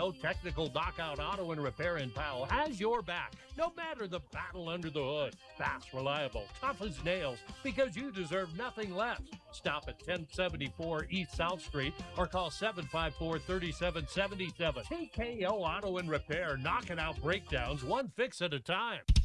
TKO Technical Knockout Auto and Repair in Powell has your back, no matter the battle under the hood. Fast, reliable, tough as nails, because you deserve nothing less. Stop at 1074 East South Street or call 754-3777. TKO Auto and Repair, knocking out breakdowns one fix at a time.